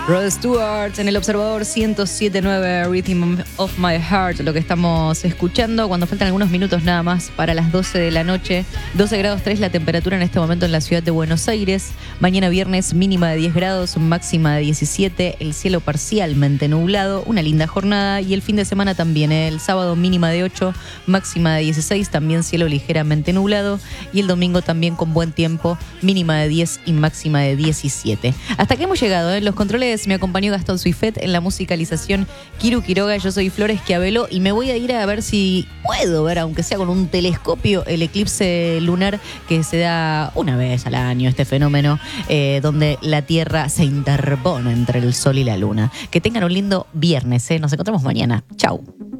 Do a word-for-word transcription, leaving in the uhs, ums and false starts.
Rod Stewart en el Observador ciento siete punto nueve, Rhythm of My Heart, lo que estamos escuchando cuando faltan algunos minutos nada más para las doce de la noche. doce grados tres la temperatura en este momento en la ciudad de Buenos Aires. Mañana viernes mínima de diez grados, máxima de diecisiete, el cielo parcialmente nublado, una linda jornada. Y el fin de semana también, el sábado mínima de ocho, máxima de dieciséis, también cielo ligeramente nublado. Y el domingo también con buen tiempo, mínima de diez y máxima de diecisiete. Hasta que hemos llegado, ¿eh? Los controles me acompañó Gastón Suifet, en la musicalización Kiru Quiroga. Yo soy Flores Schiavello y me voy a ir a ver si puedo ver, aunque sea con un telescopio, el eclipse lunar que se da una vez al año, este fenómeno eh, donde la Tierra se interpone entre el Sol y la Luna. Que tengan un lindo viernes, ¿eh? Nos encontramos mañana. Chau.